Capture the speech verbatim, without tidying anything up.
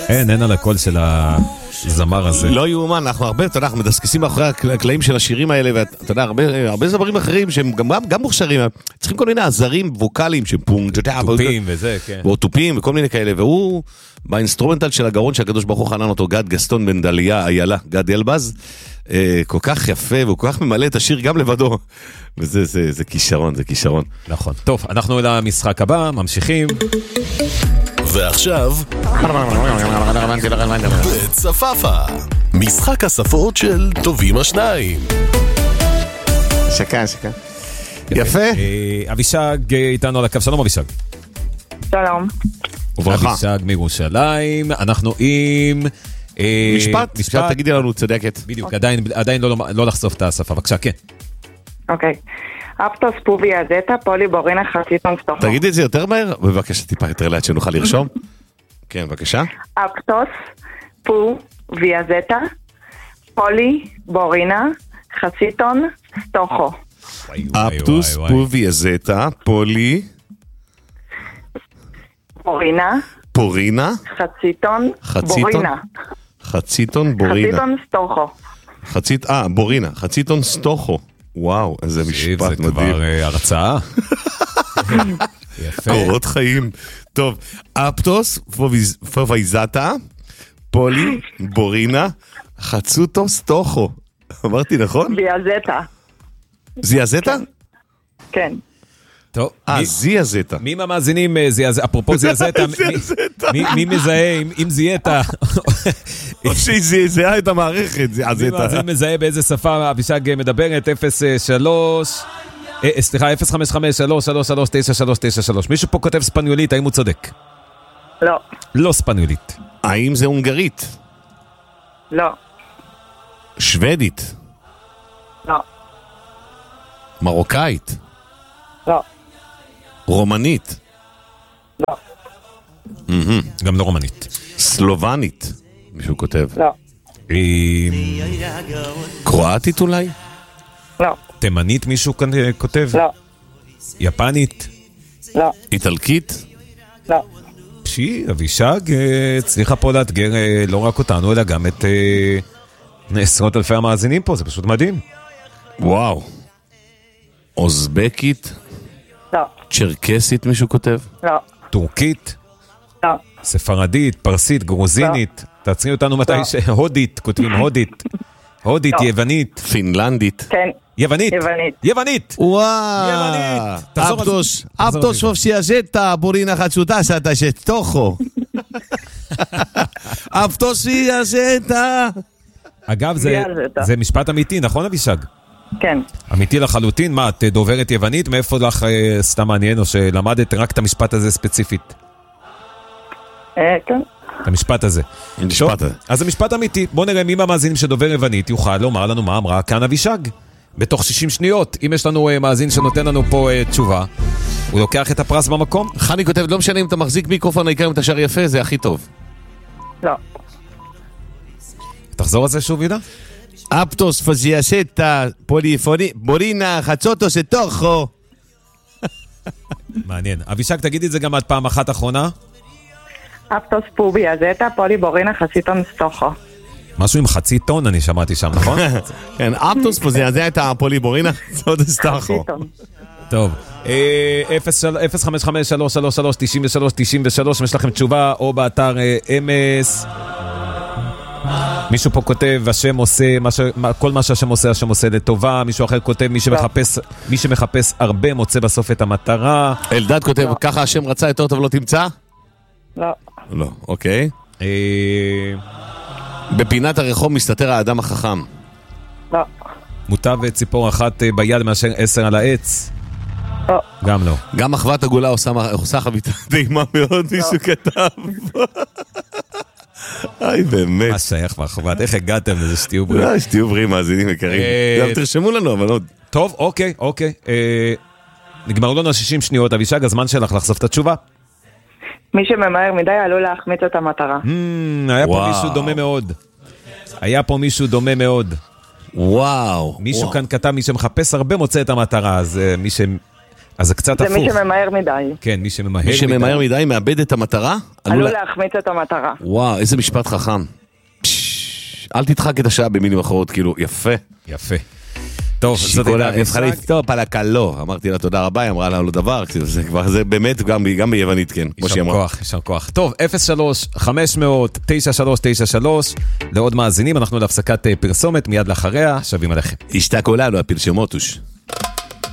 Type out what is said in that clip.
אין, אין על הקול של הזמר הזה. לא יאומן, אנחנו הרבה, אתה יודע, אנחנו מדסקסים מאחורי הקלעים של השירים האלה, ואתה יודע, הרבה, הרבה זמרים אחרים שהם גם, גם מוכשרים, צריכים כל מיני עזרים ווקליים, שפונג, טופים וזה, כן. או טופים וכל מיני כאלה, והוא, באינסטרומנטל של הגרון שהקדוש ברוך הוא חנן אותו, גד גסטון בן דליה, איילה, גד ילבז, כל כך יפה, והוא כל כך ממלא את השיר גם לבדו, וזה, זה, זה כישרון, זה כישרון. נכון. טוב, אנחנו למשחק הבא, ממשיכים. ועכשיו בית צפאפה, משחק השפות של טובים השניים. שקה, שקה. יפה. אבישג איתנו על הקו, שלום אבישג. שלום. וברכה. אבישג מירושלים, אנחנו עם... משפט, משפט, תגידי לנו צדקת. בדיוק, עדיין לא לחשוף את השפה, בבקשה, כן. אוקיי. אפטוס פובי הזטה, פוליבורינה חציטון סטוכו. תגידי את זה יותר מהר, בבקשה טיפה יותר לאט שנוכל לרשום. כן, בבקשה. אפטוס פובי הזטה, פוליבורינה חציטון סטוכו. אפטוס פובי הזטה, פולי... בורינה. פורינה. חציטון בורינה. חציטון בורינה. חציטון סטוכו. חצית, אה, בורינה. חציטון סטוכו. וואו, איזה משפט מדהים. זה כבר הרצאה. יפה. קורות חיים. טוב, אפטוס, פוביזטה, פולי, בורינה, חצוטו, סטוכו. אמרתי נכון? זיאזטה. זיאזטה? כן. טוב. אה, זיאזטה. מי מהמאזינים, אפרופו זיאזטה, מי מזהה, אם זיאטה... או שהיא זהה את המערכת, זיאזטה. מי מזהה באיזה שפה אבישג מדברת, אפס שלוש... סליחה, אפס חמש חמש שלוש שלוש שלוש תשע שלוש תשע שלוש. מישהו פה כותב ספניולית, האם הוא צודק? לא. לא ספניולית. האם זה הונגרית? לא. שוודית? לא. מרוקאית? לא. רומנית? לא. גם לא רומנית. סלובנית? מישהו כותב. לא. קרואטית אולי? לא. תימנית מישהו כאן כותב? לא. יפנית? לא. איטלקית? לא. פשי, אבישג הצליחה פה לאתגר לא רק אותנו, אלא גם את עשרות אלפי המאזינים פה, זה פשוט מדהים. וואו. אוזבקית? לא. צ'רקסית מישהו כותב? לא. טורקית? לא. ספרדית, פרסית, גרוזינית? תעצרי אותנו מתי ש... הודית, כותבים הודית. הודית, יוונית. פינלנדית. כן. יוונית. יוונית. יוונית. וואו. אפטוס, אפטוס פופסיאזטה, בורינה חצוטה, סטה שטוכו. אפטוס פופסיאזטה. אגב, זה משפט אמיתי, נכון אבישג? כן. אמיתי לחלוטין, מה, את דוברת יוונית? מאיפה לך סתם מעניין, או שלמדת רק את המשפט הזה ספציפית? כן. את המשפט הזה. משפט הזה. אז זה משפט אמיתי. בוא נראה מי מהמאזינים שדובר יוונית יוכל לומר לנו מה אמרה כאן אבישג. בתוך שישים שניות, אם יש לנו מאזין שנותן לנו פה תשובה, הוא לוקח את הפרס במקום. חני כותבת, לא משנה אם אתה מחזיק מיקרופון, העיקר אם אתה שר יפה, זה הכי טוב. לא. תחזור על זה שוב, ידע? אפטוס פוזיאסטה, פוליפוני, בורינה, חצוטו, סטוכו. מעניין. אבישג, תגידי את זה גם עד פעם אחת אחרונה. אפטוס פובי הזטה, פוליבורינה חציטון סטוכו. משהו עם חצי טון אני שמעתי שם, נכון? כן, אפטוס פוזיאסטה, פוליבורינה, חצוטו, סטוכו. טוב, אפס חמש חמש שלוש שלוש שלוש תשעים ושלוש תשעים ושלוש, יש לכם תשובה או באתר אמס. מישהו פה כותב, השם עושה, כל מה שהשם עושה, השם עושה לטובה. מישהו אחר כותב, מי שמחפש, מי שמחפש הרבה מוצא בסוף את המטרה. אלדד כותב, ככה השם רצה יותר טוב לא תמצא? לא. לא, אוקיי. בפינת הרחוב מסתתר האדם החכם. לא. מוטב ציפור אחת ביד מאשר עשר על העץ. לא. גם לא. גם אחוות הגולה עושה חביתה דהימה מאוד, מישהו כתב. איי, באמת. מה שייך מאחוות? איך הגעתם לזה שתהיו בריאים? לא, שתהיו בריאים, מאזינים יקרים. תרשמו לנו, אבל עוד. טוב, אוקיי, אוקיי. נגמר לנו שישים שניות, אבישג, הזמן שלך לחשוף את התשובה. מי שממהר מדי עלול להחמיץ את המטרה. היה פה מישהו דומה מאוד. היה פה מישהו דומה מאוד. וואו. מישהו כאן כתב, מי שמחפש הרבה מוצא את המטרה, אז מי ש... אז זה קצת הפוך. זה מי שממהר מדי. כן, מי שממהר מי מדי. שממהר מדי מאבד את המטרה? עלול להחמיץ את המטרה. וואו, איזה משפט חכם. אל תדחק את השעה במילים אחרות, כאילו, יפה. יפה. טוב, זאת שיקולה, הייתה נבחר לסטופ על הקלו. אמרתי לה תודה רבה, היא אמרה לה לא דבר, זה כבר, זה באמת גם, גם ביוונית, כן, כמו שהיא יישר אמרה. כוח, יישר כוח. טוב, אפס שלוש חמש מאות תשע שלוש תשע שלוש, לעוד מאזינים, אנחנו להפסקת פרסומת, מיד לאחריה, שווים עליכם. השתקו לנו הפרשמותוש.